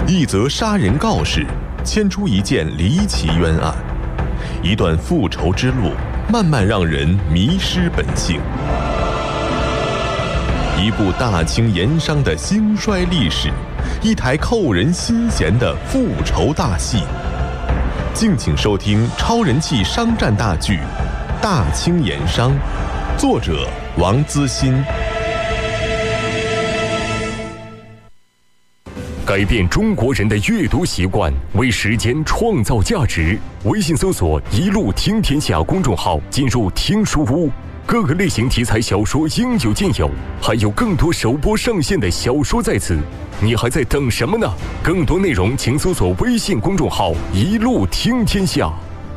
一则杀人告示牵出一件离奇冤案，一段复仇之路慢慢让人迷失本性，一部大清盐商的兴衰历史，一台扣人心弦的复仇大戏。敬请收听超人气商战大剧《大清盐商》，作者王资欣。 改变中国人的阅读习惯，为时间创造价值。微信搜索“一路听天下”公众号，进入听书屋，各个类型题材小说应有尽有，还有更多首播上线的小说在此，你还在等什么呢？更多内容请搜索微信公众号“一路听天下”。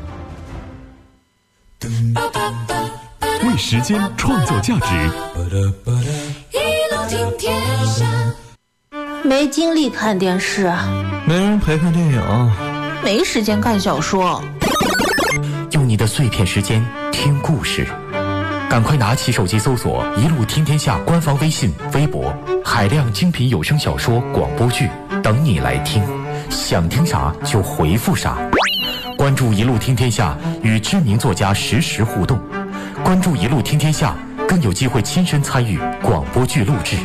为时间创造价值， 一路听天下。 没精力看电视， 没人陪看电影， 没时间看小说， 用你的碎片时间听故事，赶快拿起手机搜索“一路听天下”官方微信、微博，海量精品有声小说、广播剧等你来听，想听啥就回复啥。关注“一路听天下”，与知名作家实时互动。关注“一路听天下”，更有机会亲身参与广播剧录制。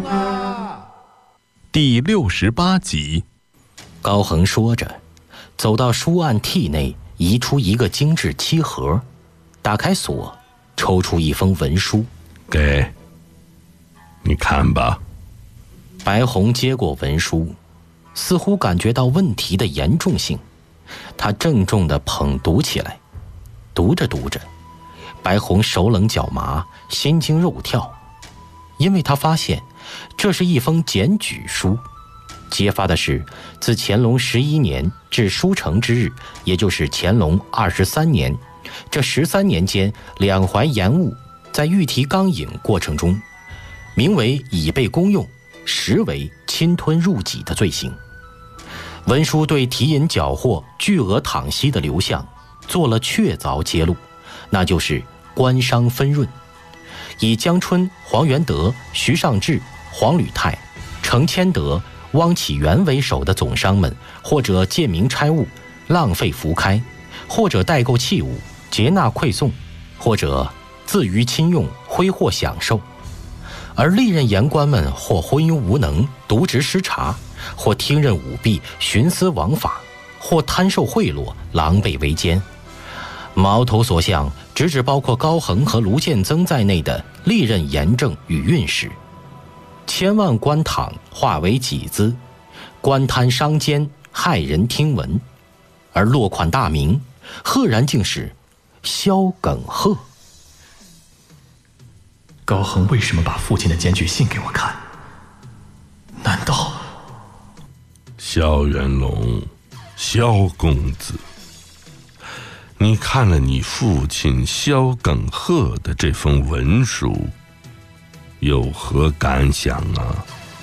第68集。 高恒说着，走到书案屉内，移出一个精致漆盒，打开锁，抽出一封文书， 给你看吧。 白虹接过文书，似乎感觉到问题的严重性，他郑重地捧读起来。读着读着，白虹手冷脚麻，心惊肉跳，因为他发现这是一封检举书，揭发的是自乾隆11年至书成之日，也就是乾隆23年，这13年间两淮盐务在御提纲引过程中，名为已被公用，实为侵吞入己的罪行。文书对提引缴获巨额躺息的流向做了确凿揭露，那就是官商分润，以江春、黄元德、徐尚志、黄履泰、程谦德、汪启元为首的总商们，或者借名差物，浪费浮开，或者代购器物，劫纳馈送，或者自娱亲用，挥霍享受。而历任言官们或昏庸无能，渎职失察，或听任舞弊，徇私枉法，或贪受贿赂，狼狈为奸。矛头所向直指包括高恒和卢建增在内的历任盐政与运使，千万官帑化为己资，官贪商奸，骇人听闻。而落款大名，赫然竟是萧耿鹤。 高恒为什么把父亲的检举信给我看？难道…… 萧元龙，萧公子，你看了你父亲萧耿鹤的这封文书，有何感想啊？